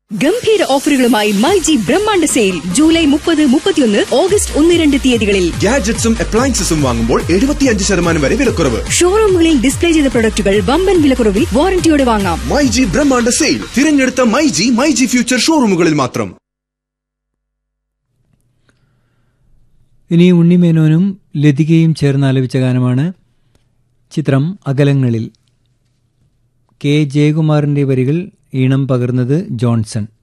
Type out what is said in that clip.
ഗംഭീര ഓഫറുകളുമായി മൈജി ബ്രഹ്മാണ്ഡ sale July 30, 31, August 1, 2 തീയതികളിൽ. ഗാഡ്ജറ്റ്സും അപ്ലയൻസസും വാങ്ങുമ്പോൾ 75% വരെ വിലക്കുറവ്. ഷോറൂമുകളിൽ ഡിസ്പ്ലേ ചെയ്ത പ്രൊഡക്റ്റുകൾ വമ്പൻ വിലക്കുറവിൽ വാറന്റിയോടെ വാങ്ങാം. മൈജി ബ്രഹ്മാണ്ഡ സെയിൽ തിരഞ്ഞെടുത്ത മൈജി ഫ്യൂച്ചർ ഷോറൂമുകളിൽ മാത്രം. ഇനി ഉണ്ണിമേനോനും ലതികയും ചേർന്ന് ആലപിച്ച ഗാനമാണ്. ചിത്രം അകലങ്ങളിൽ. കെ ജയകുമാറിന്റെ വരികൾ, ഈണം പകർന്നത് ജോൺസൺ.